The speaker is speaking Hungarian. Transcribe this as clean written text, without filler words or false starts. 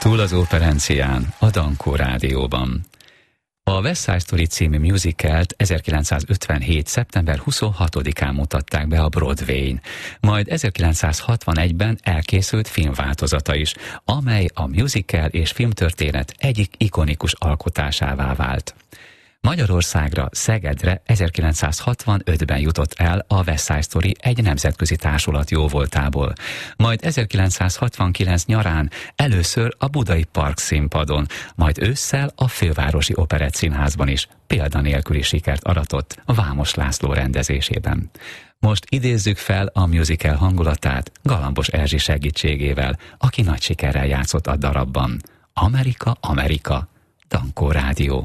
Túl az operencián, a Dankó Rádióban. A West Side Story című musicalt 1957. szeptember 26-án mutatták be a Broadwayn, majd 1961-ben elkészült filmváltozata is, amely a musical és filmtörténet egyik ikonikus alkotásává vált. Magyarországra, Szegedre 1965-ben jutott el a West Side Story egy nemzetközi társulat jóvoltából, majd 1969 nyarán először a Budai Park színpadon, majd ősszel a Fővárosi Operettszínházban is példanélküli sikert aratott Vámos László rendezésében. Most idézzük fel a musical hangulatát Galambos Erzsi segítségével, aki nagy sikerrel játszott a darabban. Amerika, Amerika, Dankó Rádió.